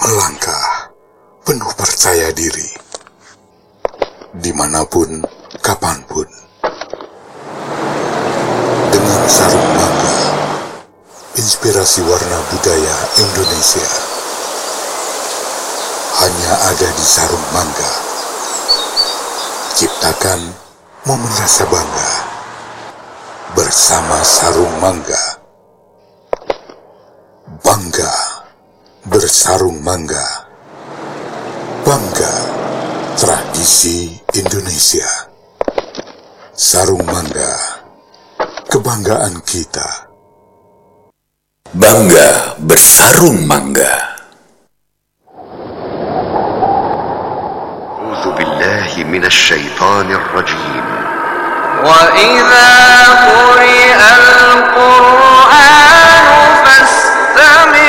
melangkah penuh percaya diri, dimanapun, kapanpun, dengan sarung mangga, inspirasi warna budaya Indonesia hanya ada di sarung mangga. Ciptakan momen rasa bangga bersama sarung mangga. Bangga bersarung mangga. Bangga tradisi Indonesia. Sarung mangga, kebanggaan kita. Bangga bersarung mangga. أعوذ بالله من الشيطان الرجيم. وإذا قرئ القرآن فاستمعوا